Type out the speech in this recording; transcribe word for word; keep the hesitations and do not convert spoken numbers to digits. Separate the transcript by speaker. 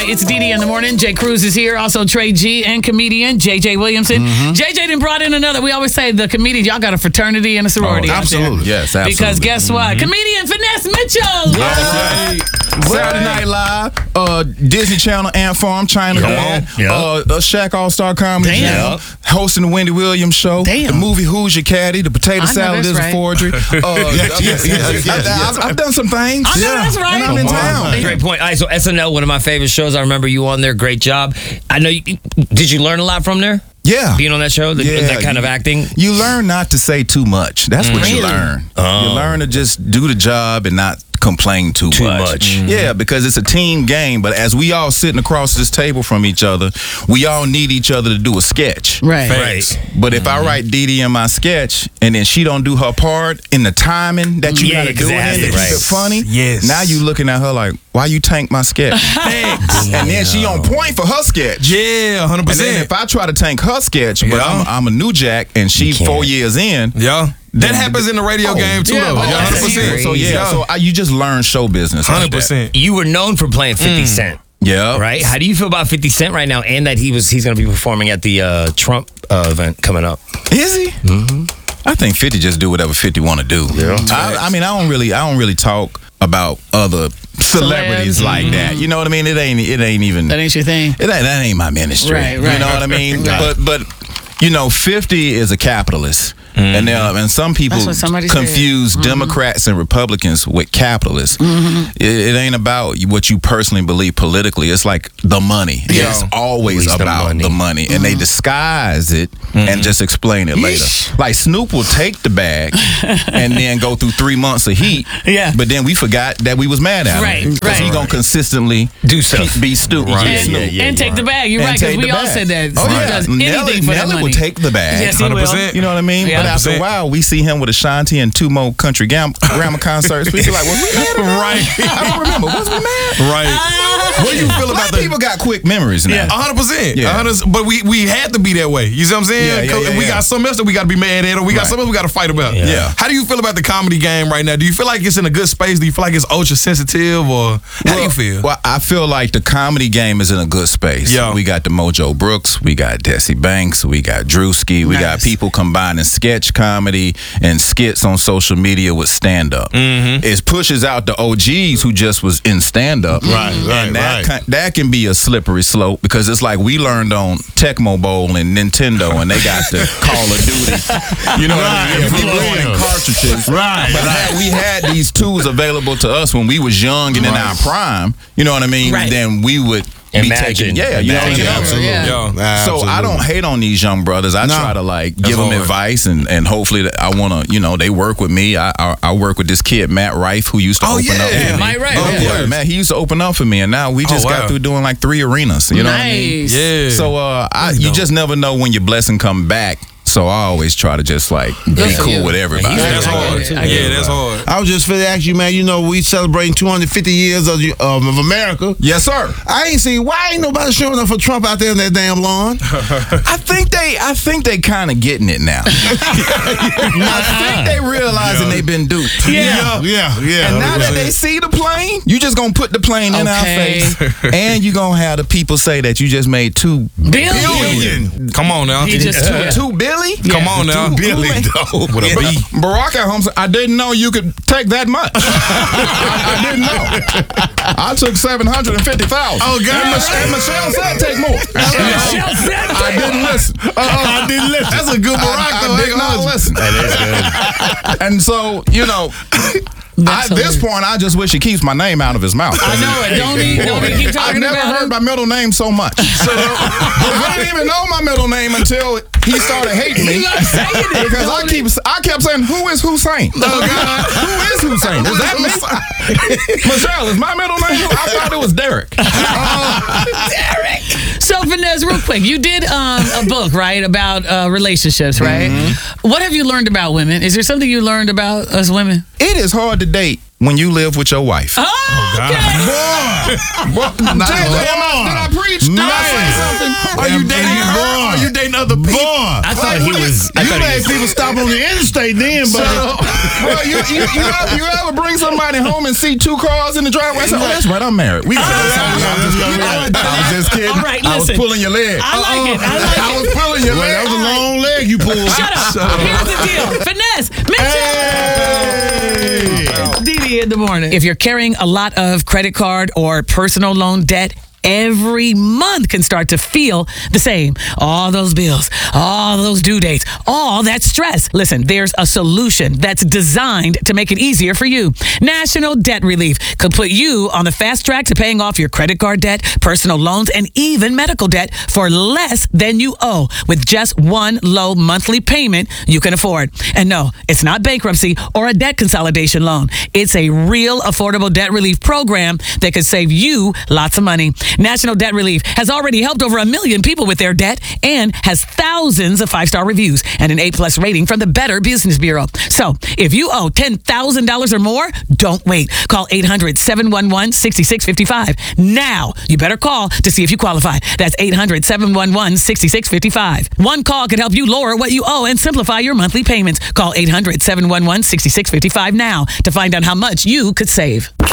Speaker 1: right, it's D D in the morning. Jay Cruz is here. Also, Trey G and comedian J J Williamson.
Speaker 2: Mm-hmm.
Speaker 1: J J done brought in another. We always say the comedians, y'all got a fraternity and a sorority.
Speaker 2: Oh,
Speaker 1: out there.
Speaker 2: absolutely. Yes, absolutely.
Speaker 1: Because guess what?
Speaker 2: Mm-hmm.
Speaker 1: Comedian Finesse Mitchell.
Speaker 2: Yes. Saturday Night Live, uh, Disney Channel, Ant Farm, China Dad,
Speaker 3: Yep.
Speaker 2: uh, uh, Shaq All Star Comedy
Speaker 1: Damn.
Speaker 2: Channel, hosting the Wendy Williams Show,
Speaker 1: Damn.
Speaker 2: the movie Who's Your Caddy, the potato
Speaker 1: I know
Speaker 2: salad
Speaker 1: that's
Speaker 2: is
Speaker 1: right.
Speaker 2: a forgery. Uh,
Speaker 4: Yes, yes, yes, yes,
Speaker 2: I,
Speaker 4: yes.
Speaker 2: have done some things.
Speaker 1: I know that's right.
Speaker 2: And I'm in
Speaker 1: Come on.
Speaker 2: town.
Speaker 3: Great point. All right, so S N L, one of my favorite shows. I remember you on there. Great job. I know. You, did you learn a lot from there?
Speaker 2: Yeah.
Speaker 3: Being on that show, the,
Speaker 2: Yeah,
Speaker 3: that kind
Speaker 2: you-
Speaker 3: of acting.
Speaker 2: You learn not to say too much. That's what you
Speaker 1: Really?
Speaker 2: learn.
Speaker 3: Oh.
Speaker 2: You learn to just do the job and not complain too,
Speaker 3: Too
Speaker 2: much.
Speaker 3: much. Mhm.
Speaker 2: Yeah, because it's a team game. But as we all sitting across this table from each other, we all need each other to do a sketch.
Speaker 1: Right.
Speaker 3: Right.
Speaker 2: But if I write Dee Dee in my sketch and then she don't do her part in the timing that you
Speaker 3: Yeah,
Speaker 2: gotta
Speaker 3: 'cause
Speaker 2: do
Speaker 3: it
Speaker 2: it
Speaker 3: has
Speaker 2: in
Speaker 3: to
Speaker 2: to
Speaker 3: be
Speaker 2: keep
Speaker 3: right.
Speaker 2: it funny,
Speaker 4: Yes.
Speaker 2: now you looking at her like, why you tank my sketch? And then she on point for her sketch.
Speaker 4: Yeah, one hundred
Speaker 2: And then
Speaker 4: percent.
Speaker 2: if I try to tank her sketch, but
Speaker 4: Yeah.
Speaker 2: I'm, I'm a new jack and she
Speaker 3: can't.
Speaker 2: four years in.
Speaker 4: Yeah. That
Speaker 2: Then-
Speaker 4: happens in the radio
Speaker 2: Oh,
Speaker 4: game too,
Speaker 1: yeah,
Speaker 4: though.
Speaker 1: but
Speaker 4: Yeah,
Speaker 1: that's
Speaker 4: one hundred percent.
Speaker 2: So yeah, so I, you just learn show business. like
Speaker 4: one hundred
Speaker 2: that.
Speaker 4: percent.
Speaker 3: You were known for playing fifty Cent,
Speaker 2: Yeah.
Speaker 3: right? How do you feel about fifty Cent right now, and that he was he's going to be performing at the uh, Trump uh, event coming up?
Speaker 2: Is he? Mm-hmm. I think fifty just do whatever fifty want to do. Yeah. I, I mean, I don't really, I don't really talk about other celebrities
Speaker 1: Celebs.
Speaker 2: like that. You know what I mean? It ain't, it ain't even.
Speaker 1: That ain't your thing.
Speaker 2: It ain't, that ain't my ministry.
Speaker 1: Right, right.
Speaker 2: You know what I mean?
Speaker 1: Right.
Speaker 2: But but you know, fifty is a capitalist. And uh, and some people
Speaker 1: That's what somebody said.
Speaker 2: confuse Democrats and Republicans with capitalists. It, it ain't about what you personally believe politically. It's like the money. It's always
Speaker 3: Always the
Speaker 2: about
Speaker 3: money.
Speaker 2: the money, and they disguise it and just explain it later.
Speaker 1: Yeesh.
Speaker 2: Like Snoop will take the bag and then go through three months of heat.
Speaker 1: Yeah.
Speaker 2: But then we forgot that we was mad at
Speaker 1: Right,
Speaker 2: him
Speaker 1: right.
Speaker 2: he gonna consistently
Speaker 3: Do stuff.
Speaker 2: be stupid.
Speaker 4: Right.
Speaker 1: And,
Speaker 2: Snoop.
Speaker 3: yeah,
Speaker 1: and
Speaker 3: yeah.
Speaker 1: take the bag. You're
Speaker 2: And
Speaker 1: right, because
Speaker 2: take
Speaker 1: we
Speaker 2: the
Speaker 1: all
Speaker 2: bag.
Speaker 1: said that.
Speaker 2: Oh
Speaker 1: Snoop
Speaker 2: yeah,
Speaker 1: does
Speaker 2: Nelly,
Speaker 1: anything for that
Speaker 2: Nelly
Speaker 1: money.
Speaker 2: will take the bag.
Speaker 1: Yes, he
Speaker 4: one hundred
Speaker 1: will.
Speaker 4: percent.
Speaker 2: You know what I mean?
Speaker 1: Yeah.
Speaker 2: But after a
Speaker 4: one hundred percent.
Speaker 2: while, we see him with Ashanti and two more country gam- grammar concerts. We be like, was we mad?
Speaker 4: Right.
Speaker 2: I don't remember. Was we mad?
Speaker 4: Right. What do you feel
Speaker 2: Black
Speaker 4: about the
Speaker 2: people got quick memories now.
Speaker 4: A hundred percent.
Speaker 2: Yeah.
Speaker 4: A hundred. But we we had to be that way. You see what I'm saying?
Speaker 2: Yeah, yeah,
Speaker 4: 'Cause
Speaker 2: yeah,
Speaker 4: we
Speaker 2: yeah.
Speaker 4: got something else that we got to be mad at, or we got
Speaker 2: Right.
Speaker 4: something else we got to fight about.
Speaker 2: Yeah.
Speaker 4: How do you feel about the comedy game right now? Do you feel like it's in a good space? Do you feel like it's ultra sensitive, or how do you feel?
Speaker 2: Well, I feel like the comedy game is in a good space.
Speaker 4: Yeah.
Speaker 2: We got the Mojo Brooks, we got Desi Banks, we got Drewski, we got
Speaker 1: Nice.
Speaker 2: people combining sketch comedy and skits on social media with stand up. Mm-hmm. It pushes out the O Gs who just was in stand up.
Speaker 4: Right, right,
Speaker 2: and that
Speaker 4: right.
Speaker 2: Can, that can be a slippery slope because it's like we learned on Tecmo Bowl and Nintendo and they got the Call of Duty. You know what I mean?
Speaker 4: Right,
Speaker 2: People
Speaker 4: yeah.
Speaker 2: running cartridges.
Speaker 4: Right,
Speaker 2: But
Speaker 4: right.
Speaker 2: had we had these tools available to us when we was young and in our prime, you know what I mean?
Speaker 1: Right.
Speaker 2: Then we would be
Speaker 3: Imagine.
Speaker 2: taking, yeah, you know what I
Speaker 3: Imagine.
Speaker 2: mean?
Speaker 4: Absolutely.
Speaker 1: Yeah.
Speaker 4: Yeah.
Speaker 2: So I don't hate on these young brothers. I
Speaker 4: No.
Speaker 2: try to like
Speaker 4: That's
Speaker 2: give them
Speaker 4: hard.
Speaker 2: advice and, and hopefully that I want to, you know, they work with me. I, I I work with this kid Matt Rife who used to
Speaker 4: Oh,
Speaker 2: open
Speaker 4: yeah.
Speaker 2: up. For me.
Speaker 1: Mike Rife,
Speaker 2: Oh,
Speaker 1: yeah.
Speaker 2: yeah, man, he used to open up for me, and now we just
Speaker 4: Oh, wow.
Speaker 2: got through doing like three arenas. You know what I mean?
Speaker 1: Nice.
Speaker 4: Yeah.
Speaker 2: So uh, I,
Speaker 4: That's
Speaker 2: you
Speaker 4: dope.
Speaker 2: just never know when your blessing come back. So I always try to just like be
Speaker 1: Good for
Speaker 2: cool
Speaker 1: you.
Speaker 2: with everybody.
Speaker 3: Yeah,
Speaker 4: That's
Speaker 1: I get
Speaker 4: hard.
Speaker 1: it, I
Speaker 4: Yeah,
Speaker 1: get it.
Speaker 4: that's hard.
Speaker 5: I was just finna ask you, man. You know, we celebrating two hundred fifty years of, the- um, of America.
Speaker 2: Yes, sir.
Speaker 5: I ain't seen why ain't nobody showing up for Trump out there in that damn lawn.
Speaker 2: I think they, I think they kind of getting it now. I think they realizing they been duped.
Speaker 1: Yeah.
Speaker 5: yeah, yeah.
Speaker 2: And now that they see the plane, you just gonna put the plane in our
Speaker 1: Okay.
Speaker 2: face, and you gonna have the people say that you just made two
Speaker 1: Billion.
Speaker 2: billion.
Speaker 4: Come on now.
Speaker 1: He just
Speaker 2: Two, two Billy?
Speaker 4: Come on now.
Speaker 2: Two
Speaker 4: Billy,
Speaker 2: Billy.
Speaker 4: though. With a
Speaker 2: Yeah.
Speaker 4: B.
Speaker 2: Barack at home said, I didn't know you could take that much. I, I didn't know. I took seven hundred fifty thousand.
Speaker 4: Oh, God.
Speaker 2: And, Mich- and Michelle said take more.
Speaker 1: Michelle said
Speaker 2: I didn't listen.
Speaker 4: I didn't listen. That's a good Barack,
Speaker 2: I,
Speaker 4: though.
Speaker 2: I did not listen.
Speaker 3: That is good.
Speaker 2: And so, you know, I, at this point, I just wish he keeps my name out of his mouth.
Speaker 1: I know it. Don't he? Don't he keep
Speaker 2: I've
Speaker 1: talking
Speaker 2: never
Speaker 1: about
Speaker 2: heard
Speaker 1: it?
Speaker 2: my middle name so much. So, I didn't even know my middle name until he started hating me.
Speaker 1: He loves saying it,
Speaker 2: Because I
Speaker 1: don't
Speaker 2: keep, I kept saying, "Who is Hussein? Oh God, who is Hussein? Is that me? Michelle, is my middle name? I thought it was Derek.
Speaker 1: Derek. So, Finesse, real quick, you did um, a book, right, about uh, relationships, right?
Speaker 2: Mm-hmm.
Speaker 1: What have you learned about women? Is there something you learned about us women?
Speaker 2: It is hard to date when you live with your wife.
Speaker 1: Oh, okay.
Speaker 4: Not
Speaker 5: Jay,
Speaker 4: at
Speaker 5: am
Speaker 4: all.
Speaker 5: I-
Speaker 4: Did I preach? Did
Speaker 5: Man.
Speaker 4: I say something? Are you
Speaker 5: Am-
Speaker 4: dating her?
Speaker 5: Boy.
Speaker 4: Are you dating other people?
Speaker 5: Boy,
Speaker 3: I thought he was. I
Speaker 5: you
Speaker 3: thought he
Speaker 5: made
Speaker 3: was.
Speaker 5: people stop on the interstate then,
Speaker 4: So,
Speaker 5: buddy.
Speaker 4: well, you, you, you, ever, you ever bring somebody home and see two cars in the driveway? I said,
Speaker 2: Oh, that's right. I'm married. We got
Speaker 5: I
Speaker 2: I was just kidding.
Speaker 1: All right,
Speaker 2: I was
Speaker 1: listen.
Speaker 2: pulling your leg.
Speaker 1: I like it. I like
Speaker 4: I
Speaker 1: it.
Speaker 4: was pulling your
Speaker 5: Well,
Speaker 4: leg.
Speaker 5: that was a long leg you pulled.
Speaker 1: Shut up.
Speaker 4: Shut up.
Speaker 1: Here's the deal. Finesse. Mitchell. D D in the morning. If you're carrying a lot of credit card or personal loan debt, every month can start to feel the same. All those bills, all those due dates, all that stress. Listen, there's a solution that's designed to make it easier for you. National Debt Relief could put you on the fast track to paying off your credit card debt, personal loans, and even medical debt for less than you owe with just one low monthly payment you can afford. And no, it's not bankruptcy or a debt consolidation loan. It's a real affordable debt relief program that could save you lots of money. National Debt Relief has already helped over a million people with their debt and has thousands of five-star reviews and an A-plus rating from the Better Business Bureau. So if you owe ten thousand dollars or more, don't wait. Call eight hundred, seven one one, six six five five. Now, you better call to see if you qualify. That's eight hundred, seven one one, six six five five. One call could help you lower what you owe and simplify your monthly payments. Call eight hundred, seven one one, six six five five now to find out how much you could save.